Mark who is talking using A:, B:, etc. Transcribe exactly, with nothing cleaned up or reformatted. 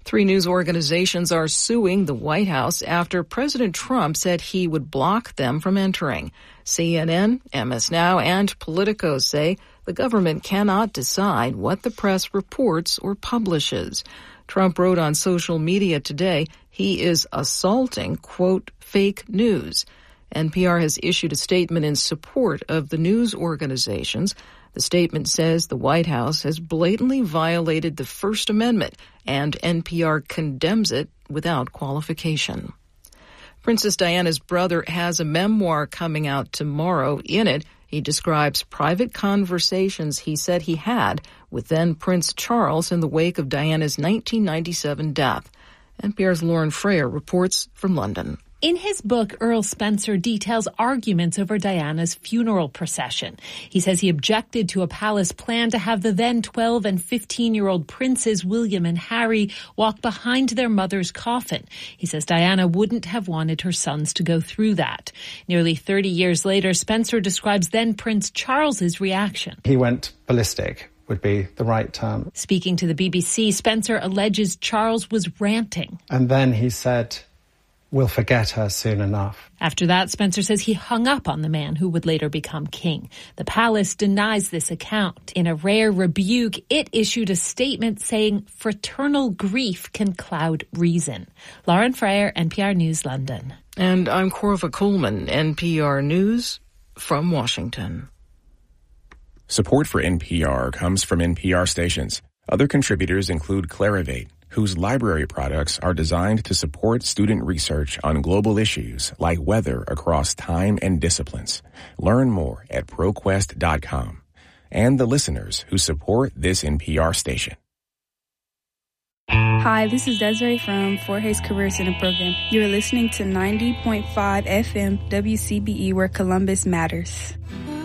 A: Three news organizations are suing the White House after President Trump said he would block them from entering. C N N, M S Now, and Politico say the government cannot decide what the press reports or publishes. Trump wrote on social media today he is assaulting, quote, fake news. N P R has issued a statement in support of the news organizations. The statement says the White House has blatantly violated the First Amendment, and N P R condemns it without qualification. Princess Diana's brother has a memoir coming out tomorrow. In it, he describes private conversations he said he had with then Prince Charles in the wake of Diana's nineteen ninety-seven death. N P R's Lauren Freyer reports from London.
B: In his book, Earl Spencer details arguments over Diana's funeral procession. He says he objected to a palace plan to have the then twelve and fifteen-year-old princes, William and Harry, walk behind their mother's coffin. He says Diana wouldn't have wanted her sons to go through that. Nearly thirty years later, Spencer describes then Prince Charles's reaction.
C: He went ballistic, would be the right term.
B: Speaking to the B B C, Spencer alleges Charles was ranting.
C: And then he said, "We'll forget her soon enough."
B: After that, Spencer says he hung up on the man who would later become king. The palace denies this account. In a rare rebuke, it issued a statement saying fraternal grief can cloud reason. Lauren Freyer, N P R News, London.
A: And I'm Corva Coleman, N P R News from Washington.
D: Support for N P R comes from N P R stations. Other contributors include Clarivate, whose library products are designed to support student research on global issues like weather across time and disciplines. Learn more at ProQuest dot com. And the listeners who support this N P R station.
E: Hi, this is Desiree from Fort Hays Career Center program. You're listening to ninety point five F M W C B E, where Columbus matters.